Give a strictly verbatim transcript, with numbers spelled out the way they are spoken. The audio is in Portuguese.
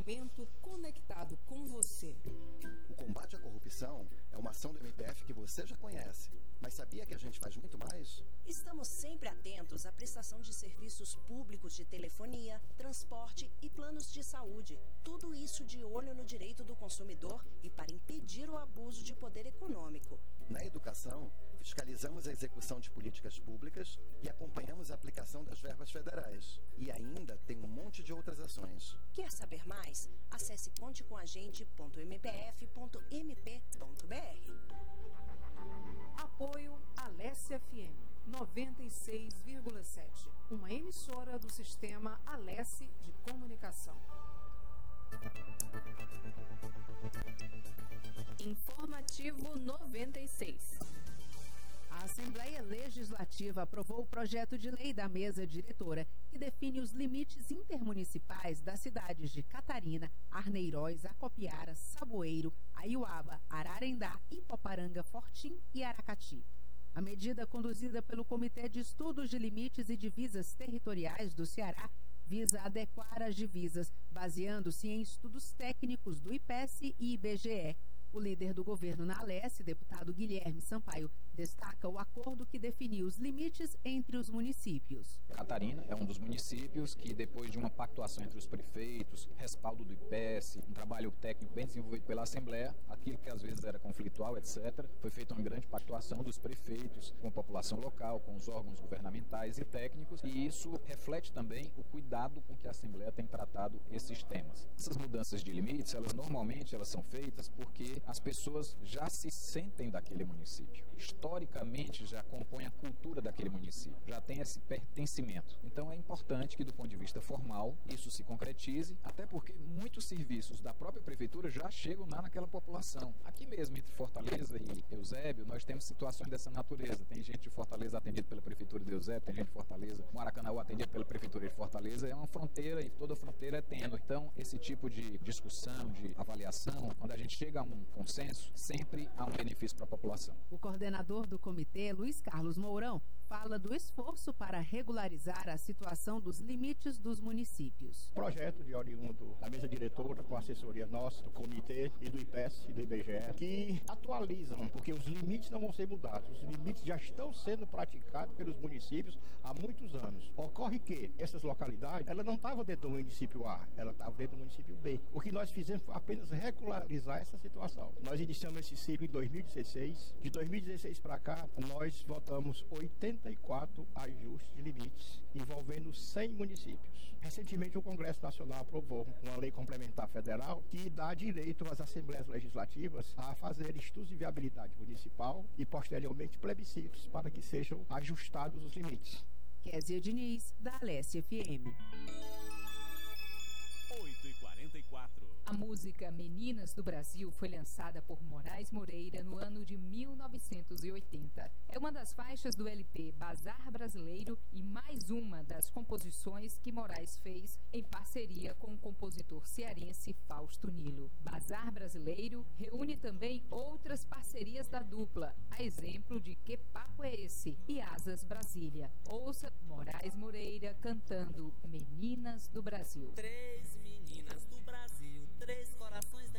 parlamento conectado com você. O combate à corrupção é uma ação do M P F que você já conhece. Mas sabia que a gente faz muito mais? Estamos sempre atentos à prestação de serviços públicos de telefonia, transporte e planos de saúde. Tudo isso de olho no direito do consumidor e para impedir o abuso de poder econômico. Na educação, fiscalizamos a execução de políticas públicas e acompanhamos a aplicação das verbas federais. E ainda tem um monte de outras ações. Quer saber mais? Acesse contecomagente ponto m p f ponto m p ponto b r. Apoio Alesse F M noventa e seis vírgula sete, uma emissora do sistema Alesse de comunicação. Informativo noventa e seis. A Assembleia Legislativa aprovou o projeto de lei da mesa diretora que define os limites intermunicipais das cidades de Catarina, Arneiroz, Acopiara, Saboeiro, Aiuaba, Ararendá, Ipoparanga, Fortim e Aracati. A medida, conduzida pelo Comitê de Estudos de Limites e Divisas Territoriais do Ceará, visa adequar as divisas, baseando-se em estudos técnicos do I P E S e I B G E. O líder do governo na Alesse, deputado Guilherme Sampaio, destaca o acordo que definiu os limites entre os municípios. Catarina é um dos municípios que, depois de uma pactuação entre os prefeitos, respaldo do I P E S, um trabalho técnico bem desenvolvido pela Assembleia, aquilo que às vezes era conflitual, etcétera, foi feita uma grande pactuação dos prefeitos com a população local, com os órgãos governamentais e técnicos, e isso reflete também o cuidado com que a Assembleia tem tratado esses temas. Essas mudanças de limites, elas normalmente elas são feitas porque as pessoas já se sentem daquele município. Historicamente, já compõem a cultura daquele município, já tem esse pertencimento. Então, é importante que, do ponto de vista formal, isso se concretize, até porque muitos serviços da própria prefeitura já chegam lá naquela população. Aqui mesmo, entre Fortaleza e Eusébio, nós temos situações dessa natureza. Tem gente de Fortaleza atendida pela prefeitura de Eusébio, tem gente de Fortaleza, Maracanaú atendida pela prefeitura de Fortaleza. É uma fronteira e toda fronteira é tênue. Então, esse tipo de discussão, de avaliação, quando a gente chega a um consenso, sempre há um benefício para a população. O coordenador do comitê, Luiz Carlos Mourão, fala do esforço para regularizar a situação dos limites dos municípios. Projeto de oriundo da mesa diretora, com assessoria nossa, do comitê e do I P E S e do I B G E, que atualizam, porque os limites não vão ser mudados. Os limites já estão sendo praticados pelos municípios há muitos anos. Ocorre que essas localidades, ela não estava dentro do município A, ela estava dentro do município B. O que nós fizemos foi apenas regularizar essa situação. Nós iniciamos esse ciclo em dois mil e dezesseis. De dois mil e dezesseis para cá, nós votamos oitenta e quatro ajustes de limites, envolvendo cem municípios. Recentemente, o Congresso Nacional aprovou uma lei complementar federal que dá direito às Assembleias Legislativas a fazer estudos de viabilidade municipal e, posteriormente, plebiscitos para que sejam ajustados os limites. Kézia Diniz, da Alesse F M. oito e quarenta e quatro. A música Meninas do Brasil foi lançada por Moraes Moreira no ano de mil novecentos e oitenta. É uma das faixas do L P Bazar Brasileiro e mais uma das composições que Moraes fez em parceria com o compositor cearense Fausto Nilo. Bazar Brasileiro reúne também outras parcerias da dupla, a exemplo de Que Papo é Esse e Asas Brasília. Ouça Moraes Moreira cantando Meninas do Brasil. Três meninas do Brasil, três corações